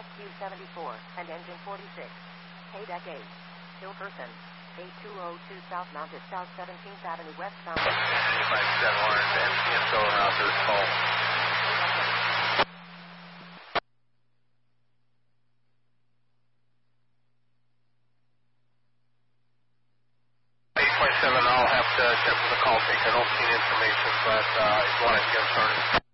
SQ-74 and engine 46. Haydeck 8. Hillperson. 8202 South Mounted South 17th Avenue westbound. 57 Orange, MTM going out to this call. 8.7, I'll have to check with the call taker. I don't see any information, but if you want to get started.